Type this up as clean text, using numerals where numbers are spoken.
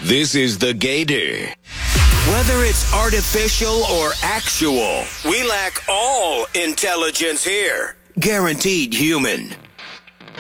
This is the Gator. Whether it's artificial or actual, we lack all intelligence here. Guaranteed human.